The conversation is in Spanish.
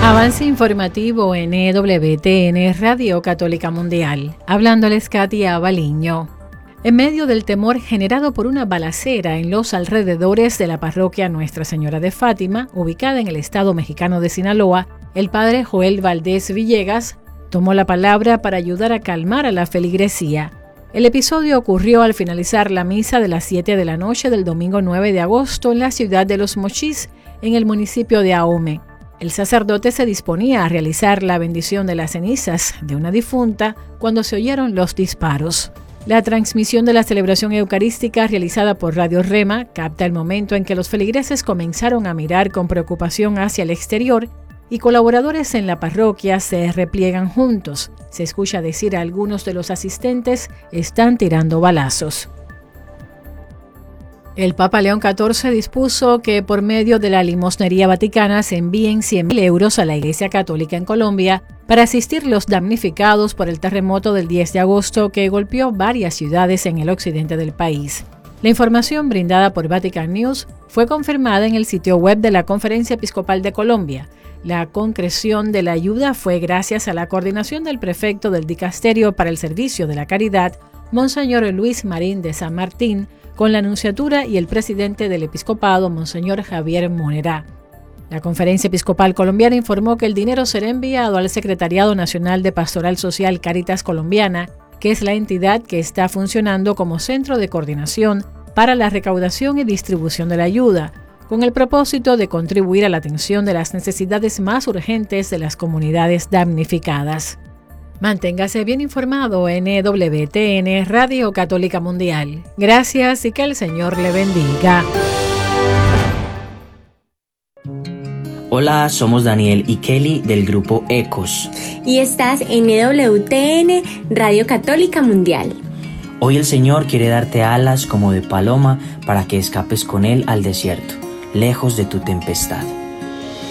Avance informativo en EWTN Radio Católica Mundial. Hablándoles Katia Baliño. En medio del temor generado por una balacera en los alrededores de la parroquia Nuestra Señora de Fátima, ubicada en el estado mexicano de Sinaloa, el padre Joel Valdés Villegas tomó la palabra para ayudar a calmar a la feligresía. El episodio ocurrió al finalizar la misa de las 7 de la noche del domingo 9 de agosto en la ciudad de Los Mochis, en el municipio de Ahome. El sacerdote se disponía a realizar la bendición de las cenizas de una difunta cuando se oyeron los disparos. La transmisión de la celebración eucarística realizada por Radio Rema capta el momento en que los feligreses comenzaron a mirar con preocupación hacia el exterior y colaboradores en la parroquia se repliegan juntos. Se escucha decir a algunos de los asistentes: están tirando balazos. El Papa León XIV dispuso que por medio de la limosnería vaticana se envíen 100.000 euros a la Iglesia Católica en Colombia para asistir los damnificados por el terremoto del 10 de agosto que golpeó varias ciudades en el occidente del país. La información brindada por Vatican News fue confirmada en el sitio web de la Conferencia Episcopal de Colombia. La concreción de la ayuda fue gracias a la coordinación del prefecto del Dicasterio para el Servicio de la Caridad, Monseñor Luis Marín de San Martín, con la Nunciatura y el presidente del Episcopado, Monseñor Javier Monerá. La Conferencia Episcopal Colombiana informó que el dinero será enviado al Secretariado Nacional de Pastoral Social Cáritas Colombiana, que es la entidad que está funcionando como centro de coordinación para la recaudación y distribución de la ayuda, con el propósito de contribuir a la atención de las necesidades más urgentes de las comunidades damnificadas. Manténgase bien informado en EWTN Radio Católica Mundial. Gracias y que el Señor le bendiga. Hola, somos Daniel y Kelly del grupo Ecos. Y estás en EWTN Radio Católica Mundial. Hoy el Señor quiere darte alas como de paloma para que escapes con Él al desierto, lejos de tu tempestad.